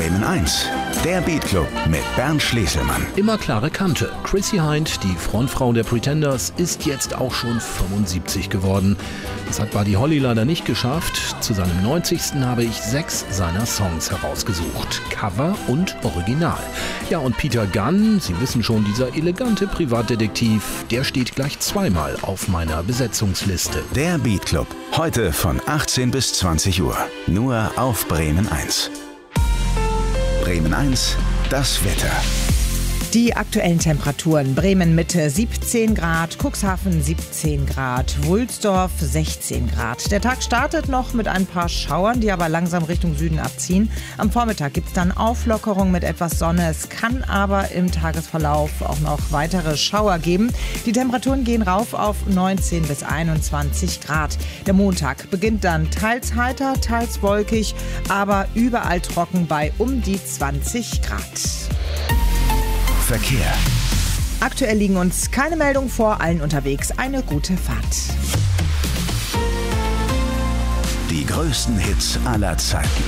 Bremen 1, der Beatclub mit Bernd Schleselmann. Immer klare Kante. Chrissie Hynde, die Frontfrau der Pretenders, ist jetzt auch schon 75 geworden. Das hat Buddy Holly leider nicht geschafft. Zu seinem 90. habe ich 6 seiner Songs herausgesucht. Cover und Original. Ja, und Peter Gunn, Sie wissen schon, dieser elegante Privatdetektiv, der steht gleich zweimal auf meiner Besetzungsliste. Der Beatclub, heute von 18 bis 20 Uhr. Nur auf Bremen 1. Bremen 1, das Wetter. Die aktuellen Temperaturen: Bremen Mitte 17 Grad, Cuxhaven 17 Grad, Wulsdorf 16 Grad. Der Tag startet noch mit ein paar Schauern, die aber langsam Richtung Süden abziehen. Am Vormittag gibt es dann Auflockerung mit etwas Sonne. Es kann aber im Tagesverlauf auch noch weitere Schauer geben. Die Temperaturen gehen rauf auf 19 bis 21 Grad. Der Montag beginnt dann teils heiter, teils wolkig, aber überall trocken bei um die 20 Grad. Verkehr. Aktuell liegen uns keine Meldungen vor, allen unterwegs eine gute Fahrt. Die größten Hits aller Zeiten.